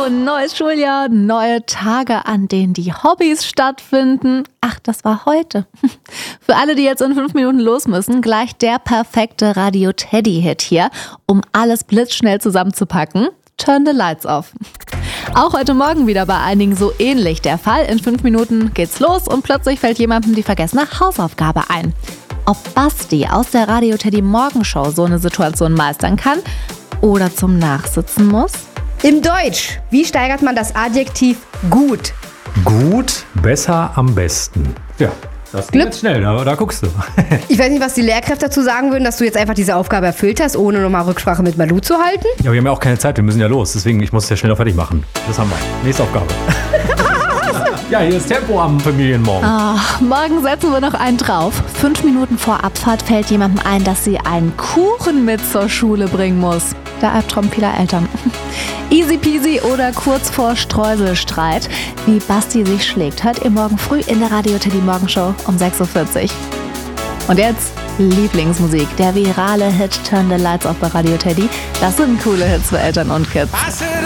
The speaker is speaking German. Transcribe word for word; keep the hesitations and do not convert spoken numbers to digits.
Wow, neues Schuljahr, neue Tage, an denen die Hobbys stattfinden. Ach, das war heute. Für alle, die jetzt in fünf Minuten los müssen, gleich der perfekte Radio-Teddy-Hit hier, um alles blitzschnell zusammenzupacken. Turn the lights off. Auch heute Morgen wieder bei einigen so ähnlich der Fall. In fünf Minuten geht's los und plötzlich fällt jemandem die vergessene Hausaufgabe ein. Ob Basti aus der Radio-Teddy-Morgenshow so eine Situation meistern kann oder zum Nachsitzen muss? Im Deutsch, wie steigert man das Adjektiv gut? Gut, besser, am besten. Ja, das geht Glück. jetzt schnell, da, da guckst du. Ich weiß nicht, was die Lehrkräfte dazu sagen würden, dass du jetzt einfach diese Aufgabe erfüllt hast, ohne nochmal Rücksprache mit Malu zu halten. Ja, wir haben ja auch keine Zeit, wir müssen ja los, deswegen ich muss es ja schnell noch fertig machen. Das haben wir. Nächste Aufgabe. Ja, hier ist Tempo am Familienmorgen. Oh, morgen setzen wir noch einen drauf. Fünf Minuten vor Abfahrt fällt jemandem ein, dass sie einen Kuchen mit zur Schule bringen muss. Der Albtraum vieler Eltern. Easy peasy oder kurz vor Streuselstreit. Wie Basti sich schlägt, hört ihr morgen früh in der Radio-Teddy-Morgenshow um sechs Uhr vierzig. Und jetzt Lieblingsmusik. Der virale Hit Turn the Lights Off bei Radio Teddy. Das sind coole Hits für Eltern und Kids.